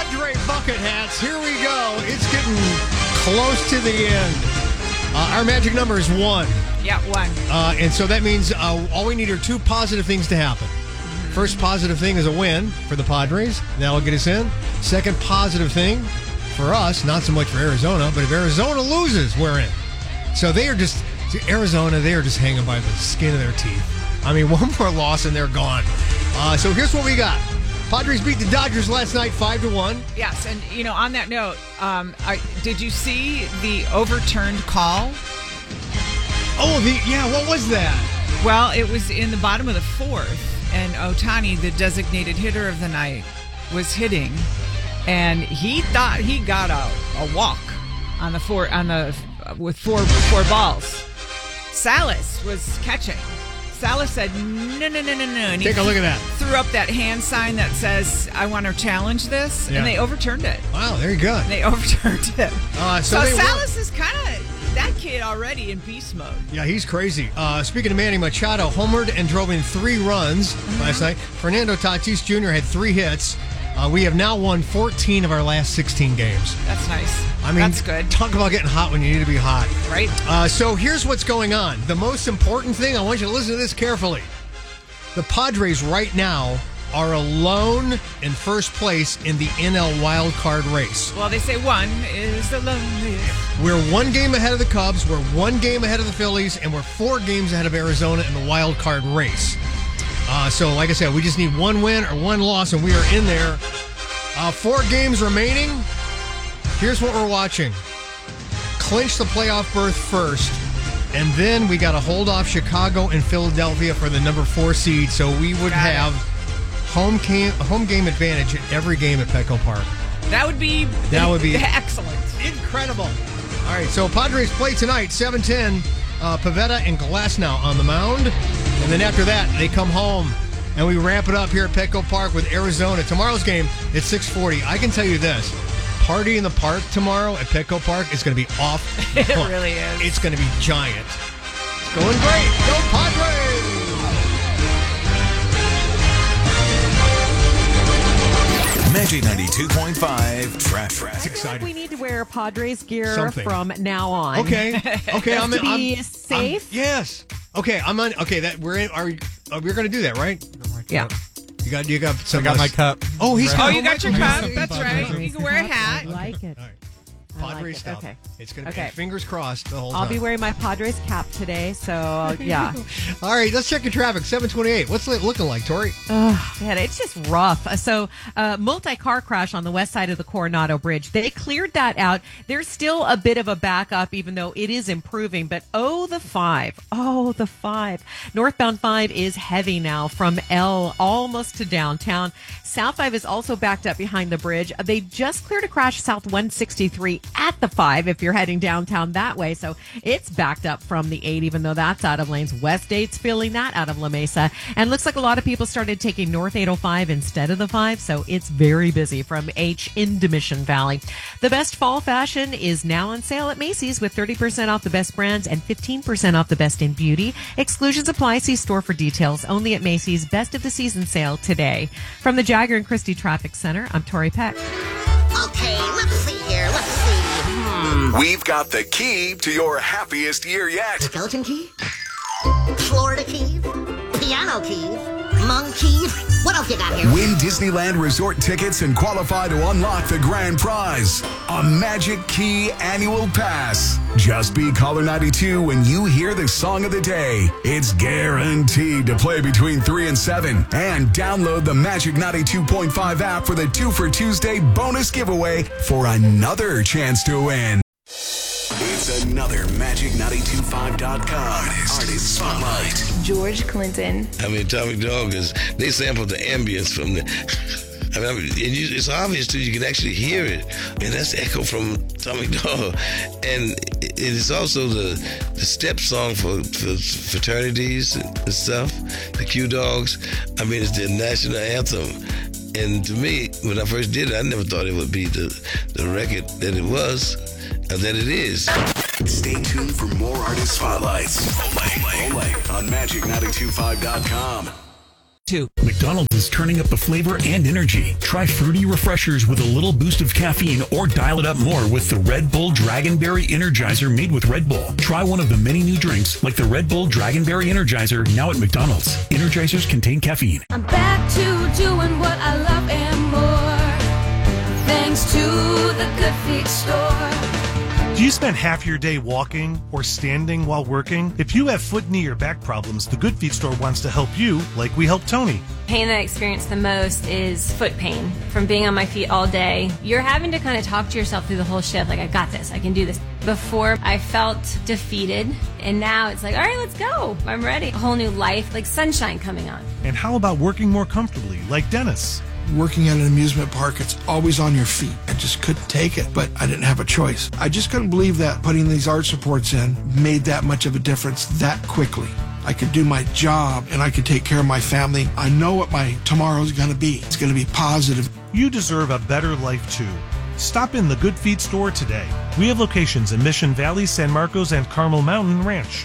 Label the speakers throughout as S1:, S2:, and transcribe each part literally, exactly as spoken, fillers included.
S1: Padre bucket hats. Here we go. It's getting close to the end. Uh, our magic number is one.
S2: Yeah, one.
S1: Uh, and so that means uh, all we need are two positive things to happen. Mm-hmm. First positive thing is a win for the Padres. That'll get us in. Second positive thing for us, not so much for Arizona, but if Arizona loses, we're in. So they are just, Arizona, they are just hanging by the skin of their teeth. I mean, one more loss and they're gone. Uh, so here's what we got. Padres beat the Dodgers last night five to one.
S2: Yes, and, you know, on that note, um, I, did you see the overturned call?
S1: Oh, the yeah, what was that?
S2: Well, it was in the bottom of the fourth, and Ohtani, the designated hitter of the night, was hitting, and he thought he got a, a walk on the four on the with four four balls. Salas was catching. Salas said, no, no, no, no, no. And
S1: Take a look at that.
S2: Threw up that hand sign that says, I want to challenge this.
S1: Yeah.
S2: And they overturned it.
S1: Wow, there you go.
S2: They overturned it.
S1: Uh, so
S2: so
S1: they
S2: Salas
S1: were-
S2: is kind of that kid already in beast mode.
S1: Yeah, he's crazy. Uh, speaking of Manny Machado, homered and drove in three runs mm-hmm. last night. Fernando Tatis Junior had three hits. Uh, we have now won fourteen of our last sixteen games.
S2: That's nice.
S1: I mean,
S2: that's good.
S1: Talk about getting hot when you need to be hot.
S2: Right.
S1: Uh, so here's what's going on. The most important thing, I want you to listen to this carefully. The Padres right now are alone in first place in the N L wild card race.
S2: Well, they say one is the loneliest.
S1: We're one game ahead of the Cubs, we're one game ahead of the Phillies, and we're four games ahead of Arizona in the wild card race. Uh, so, like I said, we just need one win or one loss, and we are in there. Uh, four games remaining. Here's what we're watching. Clinch the playoff berth first, and then we got to hold off Chicago and Philadelphia for the number four seed, so we would
S2: got
S1: have
S2: it.
S1: home game, home game advantage at every game at Petco Park.
S2: That would be
S1: that would be
S2: excellent.
S1: Incredible. All right, so Padres play tonight, seven ten. Uh, Pivetta and Glasnow on the mound. And then after that, they come home. And we ramp it up here at Petco Park with Arizona. Tomorrow's game is six forty. I can tell you this. Party in the park tomorrow at Petco Park is going to be off.
S2: It really is.
S1: It's going to be giant. It's going great. Go Padres!
S3: Magic ninety-two point five traffic.
S1: That's exciting.
S4: We need to wear Padres gear
S1: Something.
S4: from now on.
S1: Okay. Okay. I'm
S4: to
S1: in,
S4: be
S1: I'm,
S4: safe.
S1: I'm, yes. Okay. I'm on. Okay. That we're in. Are we? Uh, we're going to do that, right?
S4: Yeah.
S1: You got. You got some.
S5: I got my cup.
S1: Oh, he's.
S2: Oh,
S1: got,
S2: you got your cup. That's
S4: Padres
S2: right. You can wear a hat.
S4: I like it.
S1: All right.
S4: I like
S1: Padres
S4: it.
S1: stuff.
S4: Okay.
S1: It's going to
S4: Okay.
S1: be fingers crossed the whole
S4: I'll
S1: time.
S4: be wearing my Padres cap today, so yeah.
S1: All right, let's check your traffic. seven twenty-eight. What's it looking like, Tori?
S4: Oh, man, it's just rough. So, uh, multi-car crash on the west side of the Coronado Bridge. They cleared that out. There's still a bit of a backup, even though it is improving. But oh, the five. Oh, the five. Northbound five is heavy now from L almost to downtown. South five is also backed up behind the bridge. They just cleared a crash south one sixty-three at the five if you're heading downtown that way. So it's backed up from the eight, even though that's out of lanes. West eight's feeling that out of La Mesa. And looks like a lot of people started taking North eight oh five instead of the five. So it's very busy from H into Mission Valley. The best fall fashion is now on sale at Macy's with thirty percent off the best brands and fifteen percent off the best in beauty. Exclusions apply. See store for details. Only at Macy's. Best of the season sale today. From the Jagger and Christie Traffic Center, I'm Tori Peck.
S6: Okay, let's see here. Let's see. Hmm.
S3: We've got the key to your happiest year yet.
S6: Skeleton key? Florida key? Piano key? Monk key? What else you got here?
S3: Win Disneyland Resort tickets and qualify to unlock the grand prize, a Magic Key Annual Pass. Just be caller ninety-two when you hear the song of the day. It's guaranteed to play between three and seven. And download the Magic ninety-two point five app for the two for Tuesday bonus giveaway for another chance to win. It's another Magic nine two five dot com Artist, Artist Spotlight.
S7: George Clinton.
S8: I mean, Tommy Dog is, they sampled the ambience from the, I mean, and you, it's obvious too, you can actually hear it. And that's the echo from Tommy Dog. And it is also the, the step song for, for fraternities and stuff, the Q Dogs. I mean, it's the national anthem. And to me, when I first did it, I never thought it would be the, the record that it was. That it is.
S3: Stay tuned for more Artist Spotlights. Only, only on Magic nine two five dot com.
S9: Two. The
S5: McDonald's is turning up the flavor and energy. Try fruity refreshers with a little boost of caffeine or dial it up more with the Red Bull Dragonberry Energizer made with Red Bull. Try one of the many new drinks like the Red Bull Dragonberry Energizer now at McDonald's. Energizers contain caffeine.
S7: I'm back to doing what I love and more, thanks to the Good Feet store.
S9: Do you spend half your day walking or standing while working? If you have foot, knee, or back problems, the Good Feet store wants to help you like we helped Tony.
S10: Pain that I experience the most is foot pain from being on my feet all day. You're having to kind of talk to yourself through the whole shift, like, I got this, I can do this. Before, I felt defeated, and now it's like, all right, let's go. I'm ready. A whole new life, like sunshine coming on.
S9: And how about working more comfortably, like Dennis?
S11: Working at an amusement park, it's always on your feet. I just couldn't take it, but I didn't have a choice. I just couldn't believe that putting these arch supports in made that much of a difference that quickly. I could do my job and I could take care of my family. I know what my tomorrow's going to be. It's going to be positive.
S9: You deserve a better life too. Stop in the Good Feet store today. We have locations in Mission Valley, San Marcos, and Carmel Mountain Ranch.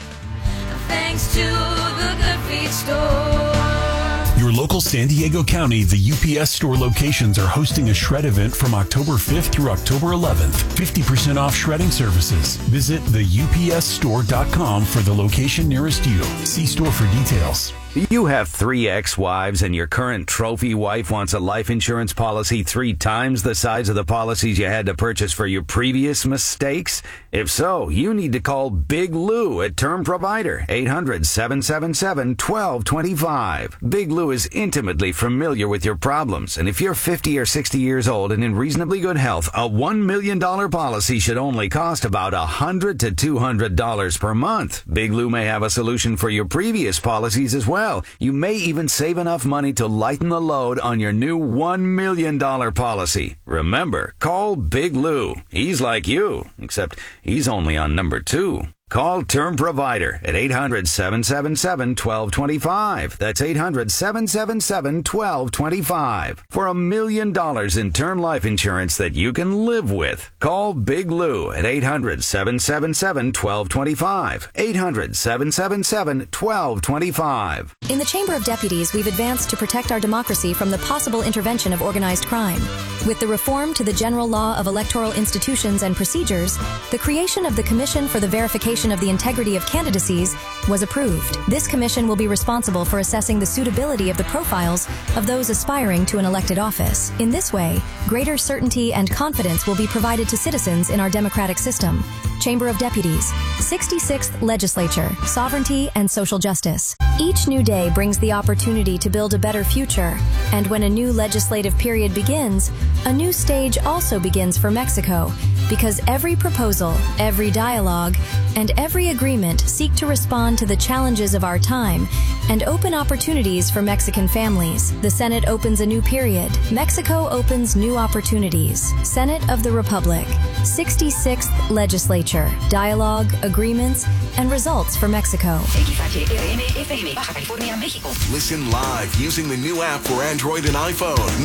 S7: Thanks to the Good Feet store.
S5: Your local San Diego County, the U P S store locations are hosting a shred event from October fifth through October eleventh. fifty percent off shredding services. Visit the U P S store dot com for the location nearest you. See store for details.
S12: You have three ex-wives and your current trophy wife wants a life insurance policy three times the size of the policies you had to purchase for your previous mistakes? If so, you need to call Big Lou at Term Provider, eight hundred, seven seven seven, one two two five. Big Lou is intimately familiar with your problems, and if you're fifty or sixty years old and in reasonably good health, a one million dollars policy should only cost about one hundred to two hundred dollars per month. Big Lou may have a solution for your previous policies as well. You may even save enough money to lighten the load on your new one million dollars policy. Remember, call Big Lou. He's like you, except he's only on number two. Call Term Provider at eight hundred, seven seven seven, one two two five. That's eight hundred, seven seven seven, one two two five. For a million dollars in term life insurance that you can live with. Call Big Lou at eight hundred, seven seven seven, one two two five. eight hundred, seven seven seven, one two two five.
S13: In the Chamber of Deputies, we've advanced to protect our democracy from the possible intervention of organized crime. With the reform to the General Law of Electoral Institutions and Procedures, the creation of the Commission for the Verification of the Integrity of Candidacies was approved. This commission will be responsible for assessing the suitability of the profiles of those aspiring to an elected office. In this way, greater certainty and confidence will be provided to citizens in our democratic system. Chamber of Deputies, sixty-sixth Legislature, Sovereignty and Social Justice. Each new day brings the opportunity to build a better future, and when a new legislative period begins, a new stage also begins for Mexico, because every proposal, every dialogue, and every agreement seek to respond to the challenges of our time and open opportunities for Mexican families. The Senate opens a new period. Mexico opens new opportunities. Senate of the Republic, sixty-sixth Legislature. Dialogue, agreements, and results for Mexico.
S3: Listen live using the new app for Android and iPhone.